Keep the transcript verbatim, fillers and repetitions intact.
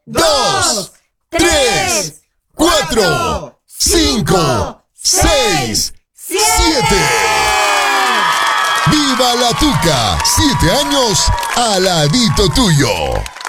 dos, tres, cuatro, cinco, seis, siete. ¡Viva la Tuca! Siete años al ladito tuyo.